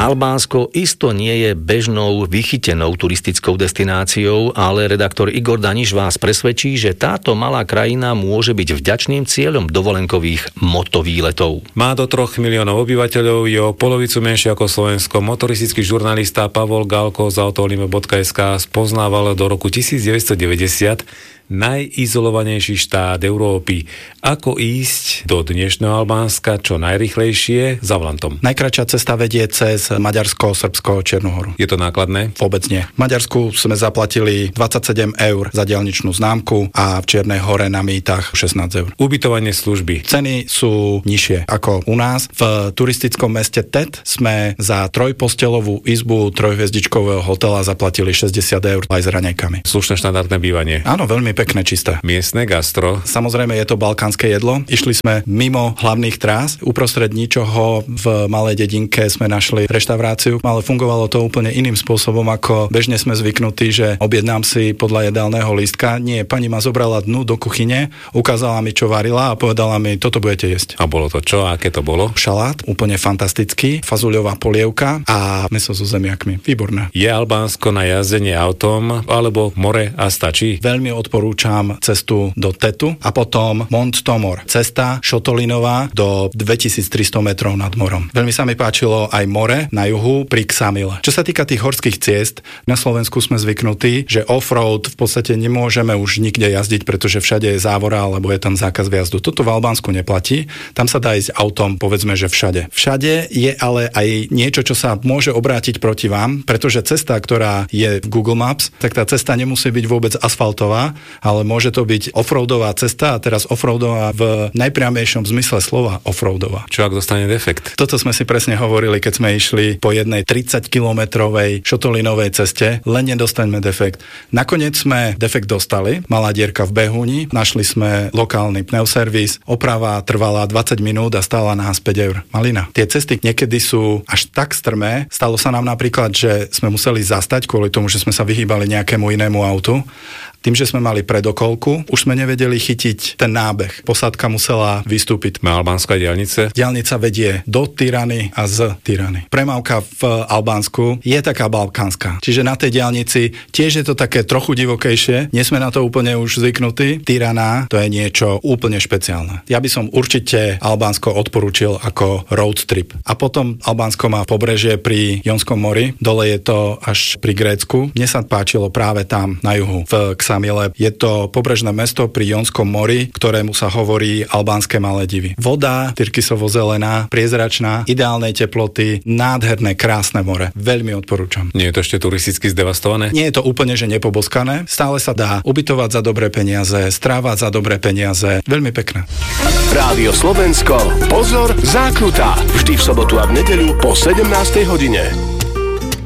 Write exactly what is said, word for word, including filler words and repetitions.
Albánsko isto nie je bežnou vychytenou turistickou destináciou, ale redaktor Igor Daniš vás presvedčí, že táto malá krajina môže byť vďačným cieľom dovolenkových motovýletov. Má do troch miliónov obyvateľov, je o polovicu menšie ako Slovensko. Motoristický žurnalista Pavol Galko z autolime bodka es ká spoznával do roku devätnásťstodeväťdesiat najizolovanejší štát Európy. Ako ísť do dnešného Albánska čo najrýchlejšie za volantom? Najkratšia cesta vedie cez Maďarsko, Srbsko, Čiernu Horu. Je to nákladné? Vôbec nie. V Maďarsku sme zaplatili dvadsaťsedem eur za diaľničnú známku a v Čiernej Hore na mýtach šestnásť eur. Ubytovanie, služby. Ceny sú nižšie ako u nás. V turistickom meste Tet sme za trojpostelovú izbu trojhviezdičkového hotela zaplatili šesťdesiat eur aj s raňajkami. Slušné štandardné bývanie. Áno, veľmi pekné, čisté. Miestne gastro. Samozrejme je to balkánske jedlo. Išli sme mimo hlavných trás. Uprostred ničoho v malej dedinke sme našli reštauráciu, ale fungovalo to úplne iným spôsobom, ako bežne sme zvyknutí, že objednám si podľa jedálneho lístka. Nie, pani ma zobrala dnu do kuchyne, ukázala mi, čo varila a povedala mi, toto budete jesť. A bolo to čo? A aké to bolo? Šalát, úplne fantastický, fazuľová polievka a mäso so zemiakmi. Výborné. Je Albánsko na jazdenie autom alebo more a stačí? Veľmi odporúčam cestu do Tetu a potom Mont Tomor. Cesta šotolinová do dvetisíctristo metrov nad morom. Veľmi sa mi páčilo aj more na juhu pri Ksamile. Čo sa týka tých horských ciest, na Slovensku sme zvyknutí, že off-road v podstate nemôžeme už nikde jazdiť, pretože všade je závora alebo je tam zákaz vjazdu. Toto v Albánsku neplatí. Tam sa dá ísť autom, povedzme, že všade. Všade je ale aj niečo, čo sa môže obrátiť proti vám, pretože cesta, ktorá je v Google Maps, tak tá cesta nemusí byť vôbec asfaltová, ale môže to byť offroadová cesta a teraz offroadová v najpriamejšom zmysle slova offroadová. Čo ak dostane defekt? Toto sme si presne hovorili, keď sme išli po jednej tridsaťkilometrovej šotolinovej ceste, len nedostaňme defekt. Nakoniec sme defekt dostali, malá dierka v behúni, našli sme lokálny pneuservis, oprava trvala dvadsať minút a stála nás päť eur. Malina. Tie cesty niekedy sú až tak strmé, stalo sa nám napríklad, že sme museli zastať kvôli tomu, že sme sa vyhýbali nejakému inému autu. Tým, že sme mali predokolku, už sme nevedeli chytiť ten nábeh. Posádka musela vystúpiť. Má albánska diaľnice? Diaľnica vedie do Tirany a z Tirany. Premávka v Albánsku je taká balkánska. Čiže na tej diaľnici tiež je to také trochu divokejšie. Nie sme na to úplne už zvyknutí. Tirana to je niečo úplne špeciálne. Ja by som určite Albánsko odporúčil ako road trip. A potom Albánsko má pobrežie pri Jonskom mori. Dole je to až pri Grécku. Mne sa páčilo práve tam na juhu v Ksamile. Je to pobrežné mesto pri Jonskom mori, ktorému sa hovorí albánske Maledivy. Voda tyrkysovo-zelená, priezračná, ideálnej teploty, nádherné, krásne more. Veľmi odporúčam. Nie je to ešte turisticky zdevastované? Nie je to úplne, že nepoboskané. Stále sa dá ubytovať za dobré peniaze, strávať za dobré peniaze. Veľmi pekné. Rádio Slovensko. Pozor, zákruta. Vždy v sobotu a v nedeľu po sedemnástej hodine.